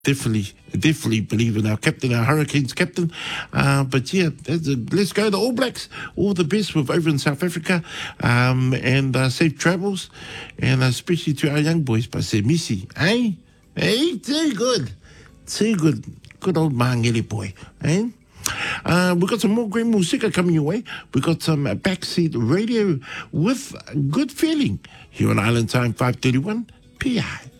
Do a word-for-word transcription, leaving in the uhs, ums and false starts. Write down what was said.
Definitely, definitely believe in our captain, our Hurricanes captain. Uh, but yeah, that's a, let's go the All Blacks. All the best with over in South Africa, um, and uh, safe travels, and uh, especially to our young boys. But say Missy, eh? Eh? Too good, too good. Good old Mangere boy, eh? Uh, we've got some more great music coming your way. We've got some uh, Backseat Radio with Good Feeling here on Island Time five thirty-one P I.